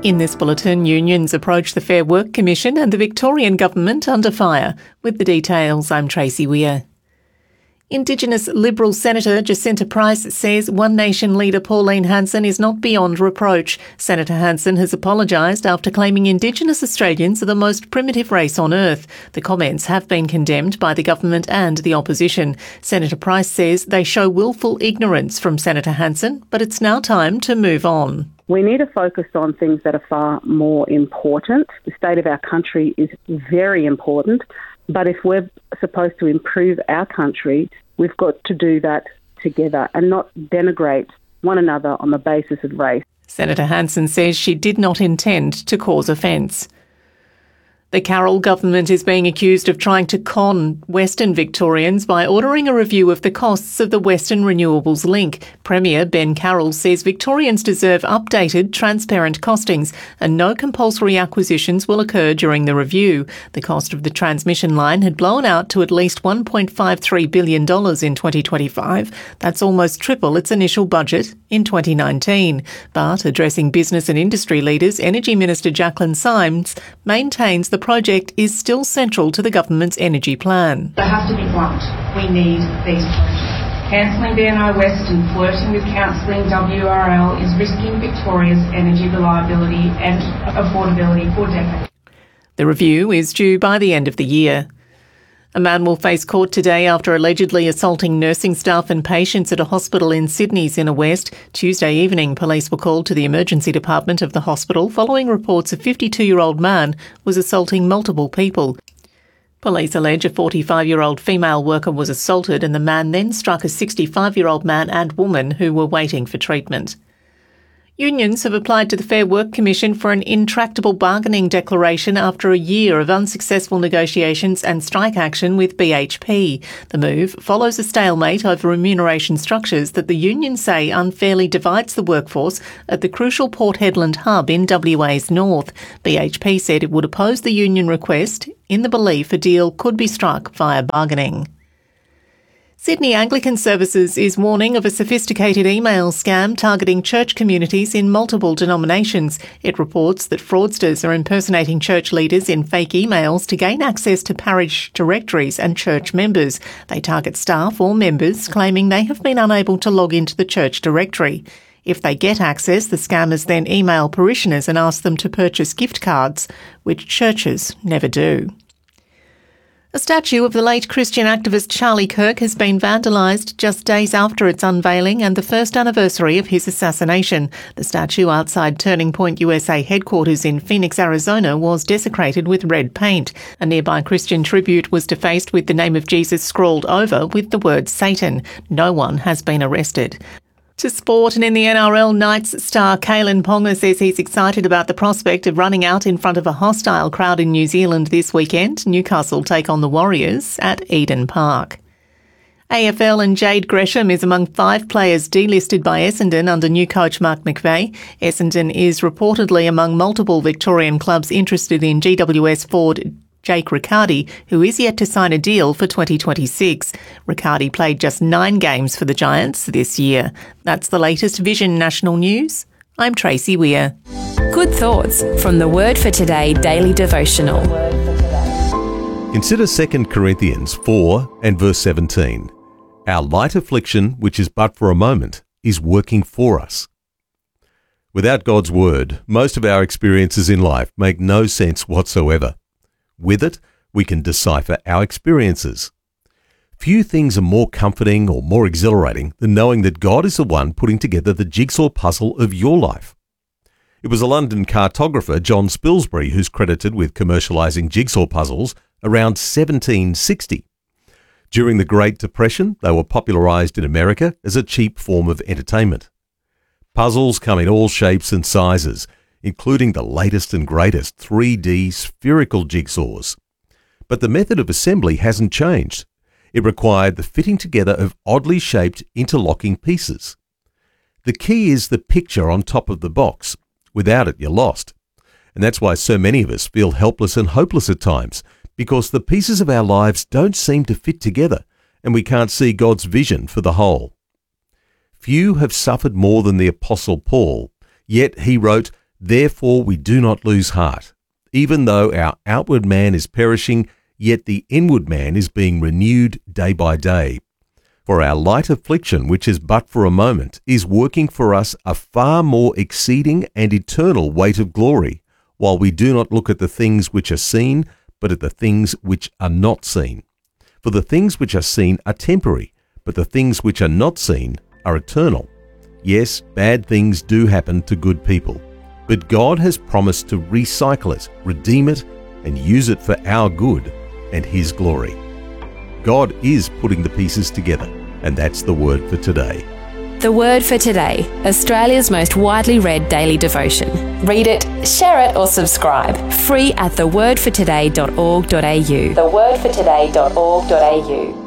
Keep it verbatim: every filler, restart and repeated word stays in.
In this bulletin, unions approach the Fair Work Commission and the Victorian Government under fire. With the details, I'm Tracy Weir. Indigenous Liberal Senator Jacinta Price says One Nation leader Pauline Hanson is not beyond reproach. Senator Hanson has apologised after claiming Indigenous Australians are the most primitive race on earth. The comments have been condemned by the government and the opposition. Senator Price says they show willful ignorance from Senator Hanson, but it's now time to move on. We need to focus on things that are far more important. The state of our country is very important, but if we're supposed to improve our country, we've got to do that together and not denigrate one another on the basis of race. Senator Hanson says she did not intend to cause offence. The Carroll government is being accused of trying to con Western Victorians by ordering a review of the costs of the Western Renewables Link. Premier Ben Carroll says Victorians deserve updated, transparent costings and no compulsory acquisitions will occur during the review. The cost of the transmission line had blown out to at least one point five three billion dollars in twenty twenty-five. That's almost triple its initial budget in twenty nineteen. But addressing business and industry leaders, Energy Minister Jacqueline Symes maintains the project is still central to the government's energy plan. They have to be blunt. We need these projects. Cancelling B N I West and flirting with cancelling W R L is risking Victoria's energy reliability and affordability for decades. The review is due by the end of the year. A man will face court today after allegedly assaulting nursing staff and patients at a hospital in Sydney's Inner West. Tuesday evening, police were called to the emergency department of the hospital following reports a fifty-two-year-old man was assaulting multiple people. Police allege a forty-five-year-old female worker was assaulted and the man then struck a sixty-five-year-old man and woman who were waiting for treatment. Unions have applied to the Fair Work Commission for an intractable bargaining declaration after a year of unsuccessful negotiations and strike action with B H P. The move follows a stalemate over remuneration structures that the unions say unfairly divides the workforce at the crucial Port Hedland hub in W A's north. B H P said it would oppose the union request in the belief a deal could be struck via bargaining. Sydney Anglican Services is warning of a sophisticated email scam targeting church communities in multiple denominations. It reports that fraudsters are impersonating church leaders in fake emails to gain access to parish directories and church members. They target staff or members claiming they have been unable to log into the church directory. If they get access, the scammers then email parishioners and ask them to purchase gift cards, which churches never do. A statue of the late Christian activist Charlie Kirk has been vandalised just days after its unveiling and the first anniversary of his assassination. The statue outside Turning Point U S A headquarters in Phoenix, Arizona was desecrated with red paint. A nearby Christian tribute was defaced with the name of Jesus scrawled over with the word Satan. No one has been arrested. To sport, and in the N R L, Knights star Kalen Ponga says he's excited about the prospect of running out in front of a hostile crowd in New Zealand this weekend. Newcastle take on the Warriors at Eden Park. A F L and Jade Gresham is among five players delisted by Essendon under new coach Mark McVeigh. Essendon is reportedly among multiple Victorian clubs interested in G W S forward Jake Riccardi, who is yet to sign a deal for twenty twenty-six. Riccardi played just nine games for the Giants this year. That's the latest Vision National News. I'm Tracy Weir. Good thoughts from the Word for Today daily devotional. Consider Second Corinthians four and verse seventeen. Our light affliction, which is but for a moment, is working for us. Without God's Word, most of our experiences in life make no sense whatsoever. With it, we can decipher our experiences. Few things are more comforting or more exhilarating than knowing that God is the one putting together the jigsaw puzzle of your life. It was a London cartographer, John Spilsbury, who's credited with commercialising jigsaw puzzles around seventeen sixty. During the Great Depression, they were popularised in America as a cheap form of entertainment. Puzzles come in all shapes and sizes, including the latest and greatest three D spherical jigsaws. But the method of assembly hasn't changed. It required the fitting together of oddly shaped interlocking pieces. The key is the picture on top of the box. Without it, you're lost. And that's why so many of us feel helpless and hopeless at times, because the pieces of our lives don't seem to fit together, and we can't see God's vision for the whole. Few have suffered more than the Apostle Paul, yet he wrote, Therefore we do not lose heart. Even though our outward man is perishing, yet the inward man is being renewed day by day. For our light affliction, which is but for a moment, is working for us a far more exceeding and eternal weight of glory, while we do not look at the things which are seen, but at the things which are not seen. For the things which are seen are temporary, but the things which are not seen are eternal. Yes, bad things do happen to good people, but God has promised to recycle it, redeem it, and use it for our good and His glory. God is putting the pieces together, and that's the word for today. The Word for Today, Australia's most widely read daily devotion. Read it, share it or subscribe. Free at the word for today dot org dot a u. the word for today dot org dot a u.